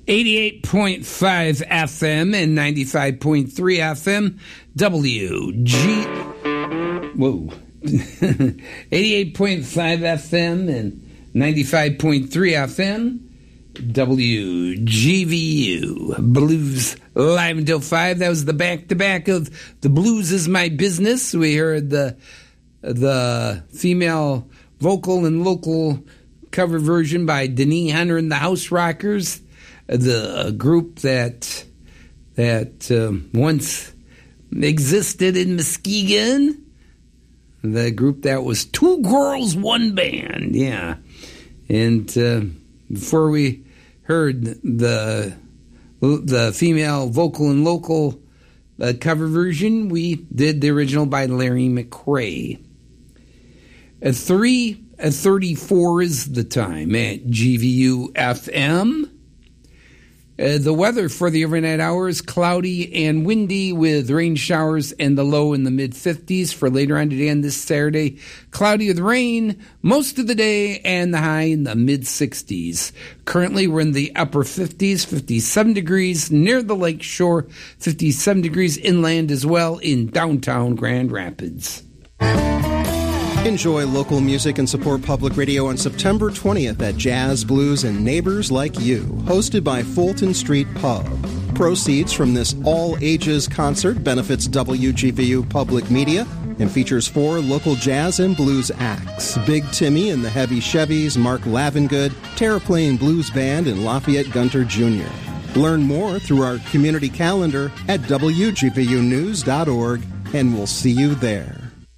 88.5 FM and 95.3 FM, Whoa. 88.5 FM and 95.3 FM, WGVU. Blues live until 5. That was the back-to-back of The Blues Is My Business. We heard the female vocal and local cover version by Denise Hunter and the House Rockers, the group that once existed in Muskegon, the group that was two girls, one band, yeah. And before we heard the female vocal and local cover version, we did the original by Larry McRae. At 3:34 is the time at GVU FM. The weather for the overnight hours, cloudy and windy with rain showers and the low in the mid-50s. For later on today and this Saturday, cloudy with rain most of the day and the high in the mid-60s. Currently, we're in the upper 50s, 57 degrees near the lake shore, 57 degrees inland as well in downtown Grand Rapids. Enjoy local music and support public radio on September 20th at Jazz, Blues, and Neighbors Like You, hosted by Fulton Street Pub. Proceeds from this all-ages concert benefits WGVU Public Media and features 4 local jazz and blues acts: Big Timmy and the Heavy Chevys, Mark Lavengood, Terraplane Blues Band, and Lafayette Gunter Jr. Learn more through our community calendar at WGVUnews.org, and we'll see you there.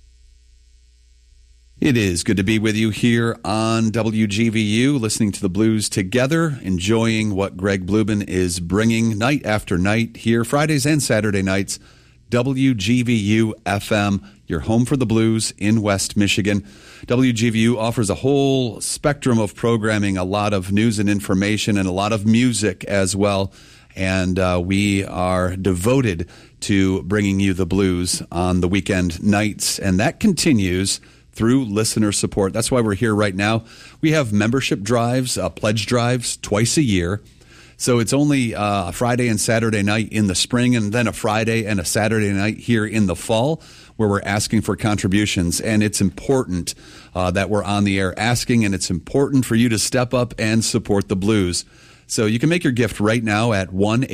It is good to be with you here on WGVU, listening to the blues together, enjoying what Greg Bluben is bringing night after night here, Fridays and Saturday nights. WGVU FM, your home for the blues in West Michigan. WGVU offers a whole spectrum of programming, a lot of news and information, and a lot of music as well. And we are devoted to bringing you the blues on the weekend nights, and that continues through listener support. That's why we're here right now. We have membership drives, pledge drives twice a year. So it's only a Friday and Saturday night in the spring, and then a Friday and a Saturday night here in the fall, where we're asking for contributions. And it's important that we're on the air asking, and it's important for you to step up and support the blues. So you can make your gift right now at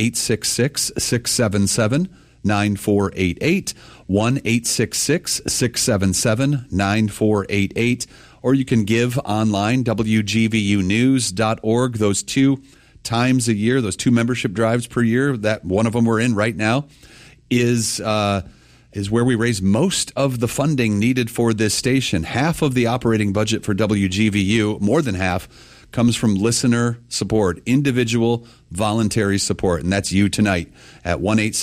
1-866-677-9488, 1-866-677-9488, or you can give online, WGVUnews.org. Those 2 times a year, those 2 membership drives per year, that one of them we're in right now, is where we raise most of the funding needed for this station. Half of the operating budget for WGVU, more than half, comes from listener support, individual voluntary support, and that's you tonight at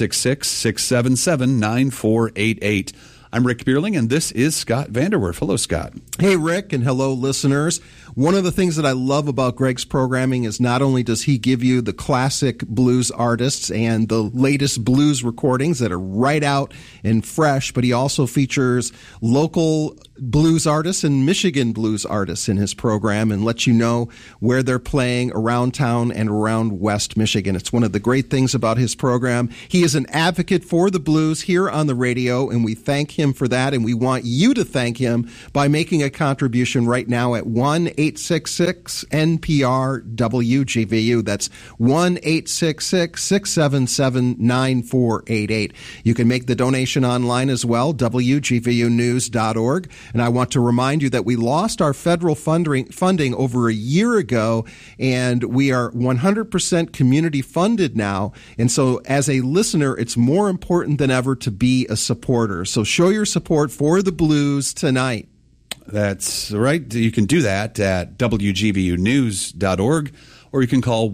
1-866-677-9488. I'm Rick Bierling, and this is Scott Vanderwerf. Hello, Scott. Hey, Rick, and hello, listeners. One of the things that I love about Greg's programming is not only does he give you the classic blues artists and the latest blues recordings that are right out and fresh, but he also features local blues artists and Michigan blues artists in his program and lets you know where they're playing around town and around West Michigan. It's one of the great things about his program. He is an advocate for the blues here on the radio, and we thank him for that, and we want you to thank him by making a contribution right now at 1-866-NPR-WGVU. That's 1-866-677-9488. You can make the donation online as well, WGVUnews.org. And I want to remind you that we lost our federal funding over a year ago, and we are 100% community funded now. And so as a listener, it's more important than ever to be a supporter. So show your support for the blues tonight. That's right. You can do that at WGVUnews.org, or you can call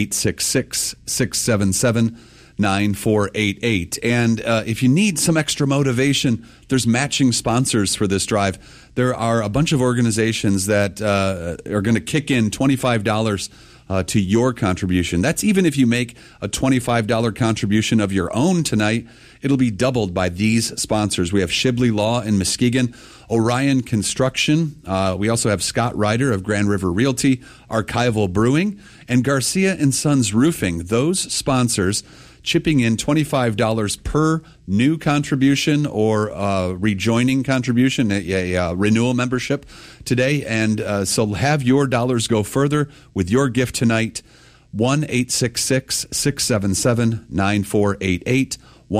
1-866-677-9488. And if you need some extra motivation, there's matching sponsors for this drive. There are a bunch of organizations that are going to kick in $25 to your contribution. That's even if you make a $25 contribution of your own tonight, it'll be doubled by these sponsors. We have Shibley Law in Muskegon, Orion Construction. We also have Scott Ryder of Grand River Realty, Archival Brewing, and Garcia and Sons Roofing. Those sponsors chipping in $25 per new contribution or rejoining contribution, a renewal membership today. And so have your dollars go further with your gift tonight. 1-866-677-9488,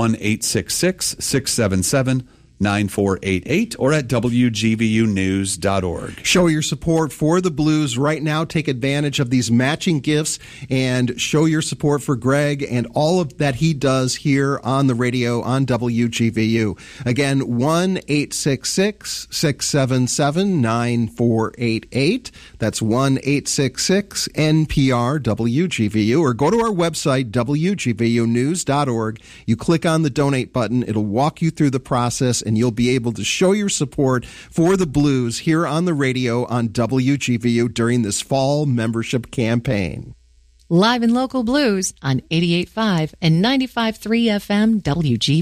1-866-677-9488, or at WGVUnews.org. Show your support for the Blues right now. Take advantage of these matching gifts and show your support for Greg and all of that he does here on the radio on WGVU. Again, 1-866-677-9488. That's 1-866-NPR-WGVU. Or go to our website, WGVUnews.org. You click on the donate button. It'll walk you through the process, and you'll be able to show your support for the Blues here on the radio on WGVU during this fall membership campaign. Live and local blues on 88.5 and 95.3 FM WGVU.